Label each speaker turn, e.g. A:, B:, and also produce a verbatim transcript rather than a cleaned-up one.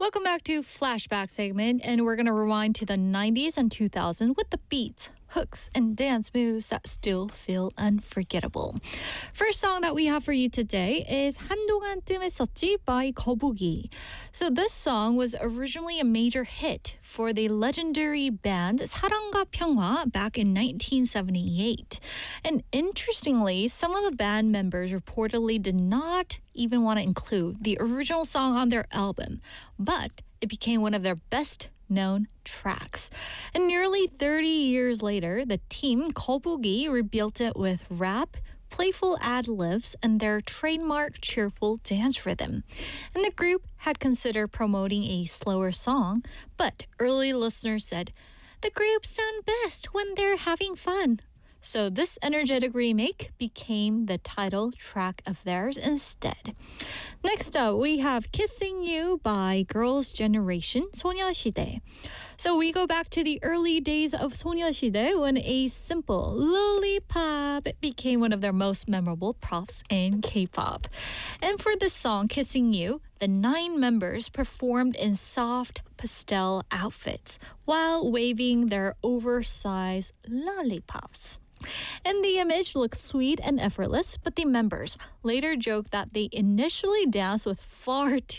A: Welcome back to Flashback segment, and we're going to rewind to the nineties and two thousands with the beats, hooks, and dance moves that still feel unforgettable. First song that we have for you today is 한동안 뜸했었지 by 거북이. So this song was originally a major hit for the legendary band 사랑과 평화 back in nineteen seventy-eight. And interestingly, some of the band members reportedly did not even want to include the original song on their album, but it became one of their best known tracks. And nearly thirty years later, the team 거북이 rebuilt it with rap, playful ad-libs, and their trademark cheerful dance rhythm. And the group had considered promoting a slower song, but early listeners said, the group sound best when they're having fun. So this energetic remake became the title track of theirs instead. Next up, we have Kissing You by Girls' Generation, 소녀시대. So we go back to the early days of 소녀시대 when a simple lollipop became one of their most memorable props in K-pop. And for this song, Kissing You, the nine members performed in soft pastel outfits while waving their oversized lollipops. And the image looked sweet and effortless, but the members later joked that they initially danced with far too